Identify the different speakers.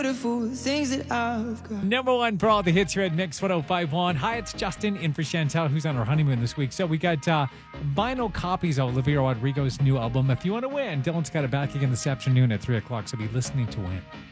Speaker 1: beautiful things that I've got.
Speaker 2: Number one for all the hits here at Mix 105.1. Hi, it's Justin in for Chantel, who's on her honeymoon this week. So we got vinyl copies of Olivia Rodrigo's new album. If you want to win, Dylan's got it back again this afternoon at 3 o'clock, so be listening to win.